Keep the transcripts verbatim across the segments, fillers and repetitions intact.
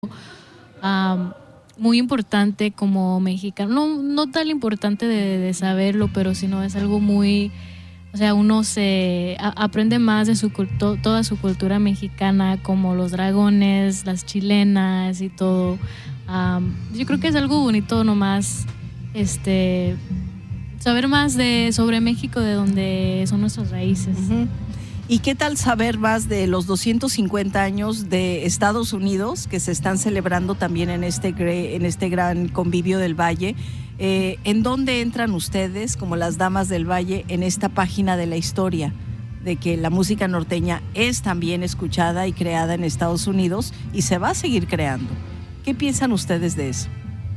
um, muy importante como mexicano, no, no tan importante de, de saberlo, pero sino es algo muy, o sea, uno se a, aprende más de su to, toda su cultura mexicana, como los dragones, las chilenas y todo. Um, yo creo que es algo bonito nomás, este, saber más de sobre México, de donde son nuestras raíces. Uh-huh. ¿Y qué tal saber más de los doscientos cincuenta años de Estados Unidos que se están celebrando también en este, en este gran convivio del Valle? Eh, ¿En dónde entran ustedes, como las Damas del Valle, en esta página de la historia de que la música norteña es también escuchada y creada en Estados Unidos y se va a seguir creando? ¿Qué piensan ustedes de eso?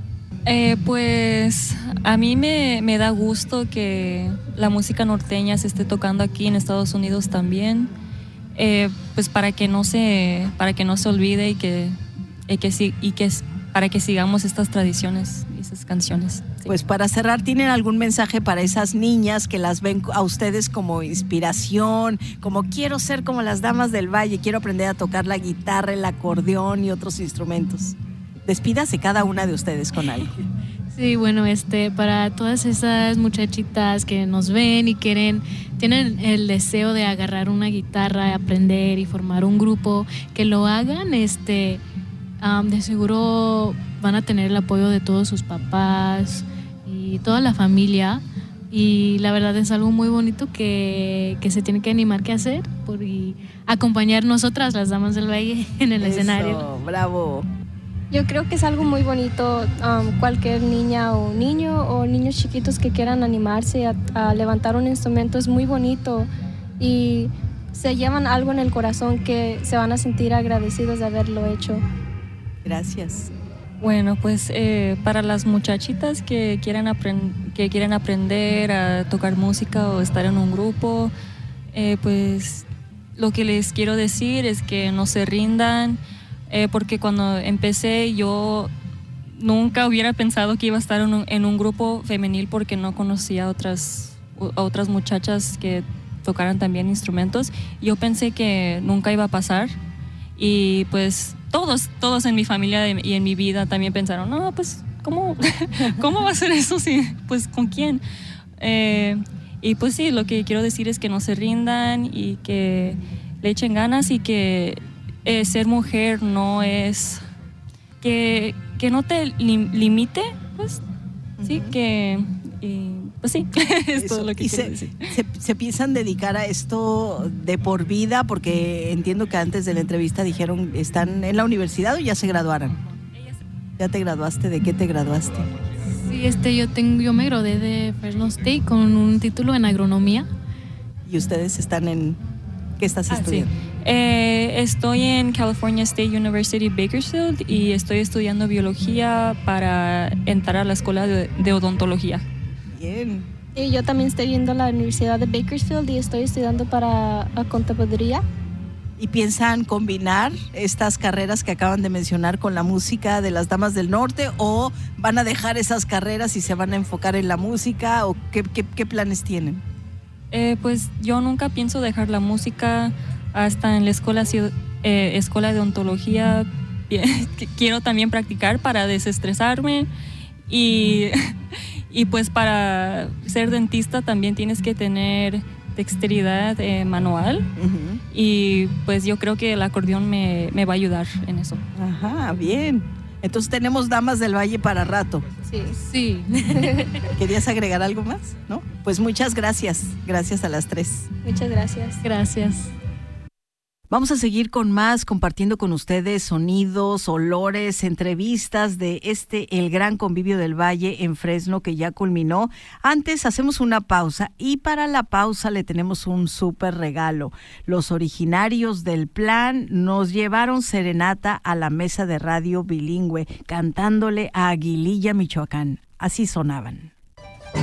Eh, pues a mí me, me da gusto que la música norteña se esté tocando aquí en Estados Unidos también, eh, pues para que no se para que no se olvide y que y que y que para que sigamos estas tradiciones y esas canciones. Sí. Pues para cerrar, ¿tienen algún mensaje para esas niñas que las ven a ustedes como inspiración, como quiero ser como las Damas del Valle, quiero aprender a tocar la guitarra, el acordeón y otros instrumentos? Despídase cada una de ustedes con algo. Sí, bueno, este, para todas esas muchachitas que nos ven y quieren, tienen el deseo de agarrar una guitarra, aprender y formar un grupo, que lo hagan, este, um, de seguro van a tener el apoyo de todos sus papás y toda la familia, y la verdad es algo muy bonito que, que se tiene que animar que hacer por, y acompañar nosotras, las Damas del Valle, en el Eso, escenario. Bravo. Yo creo que es algo muy bonito, um, cualquier niña o niño o niños chiquitos que quieran animarse a, a levantar un instrumento es muy bonito y se llevan algo en el corazón que se van a sentir agradecidos de haberlo hecho. Gracias. Bueno, pues eh, para las muchachitas que quieran, aprend- que quieren aprender a tocar música o estar en un grupo, eh, pues lo que les quiero decir es que no se rindan. Eh, porque cuando empecé yo nunca hubiera pensado que iba a estar en un, en un grupo femenil porque no conocía a otras, a otras muchachas que tocaran también instrumentos. Yo pensé que nunca iba a pasar y pues todos, todos en mi familia y en mi vida también pensaron, no, pues ¿cómo, ¿cómo va a ser eso? Sí, pues ¿con quién? Eh, y pues sí, lo que quiero decir es que no se rindan y que le echen ganas y que Eh, ser mujer no es que, que no te lim, limite, pues uh-huh. sí, que y, pues sí, es todo lo que y quiero se, decir. Se, se piensan dedicar a esto de por vida, porque entiendo que antes de la entrevista dijeron, ¿están en la universidad o ya se graduaron? ¿Ya te graduaste? ¿De qué te graduaste? Sí, este, yo tengo, yo me gradué de Fresno State con un título en agronomía. ¿Y ustedes están en qué estás ah, estudiando? Sí. Eh, estoy en California State University, Bakersfield, y estoy estudiando biología para entrar a la escuela de, de odontología. Bien. Y yo también estoy yendo a la Universidad de Bakersfield y estoy estudiando para contaduría. ¿Y piensan combinar estas carreras que acaban de mencionar con la música de las Damas del Norte, o van a dejar esas carreras y se van a enfocar en la música, o qué, qué, qué planes tienen? Eh, pues yo nunca pienso dejar la música. Hasta en la escuela, eh, escuela de odontología quiero también practicar para desestresarme y, y pues para ser dentista también tienes que tener dexteridad eh, manual uh-huh. y pues yo creo que el acordeón me, me va a ayudar en eso. Ajá, bien. Entonces tenemos Damas del Valle para rato. Sí. Sí. ¿Querías agregar algo más? ¿No? Pues muchas gracias. Gracias a las tres. Muchas gracias. Gracias. Vamos a seguir con más, compartiendo con ustedes sonidos, olores, entrevistas de este, el gran convivio del Valle en Fresno, que ya culminó. Antes hacemos una pausa y para la pausa le tenemos un súper regalo. Los originarios del Plan nos llevaron serenata a la mesa de radio bilingüe, cantándole a Aguililla, Michoacán. Así sonaban.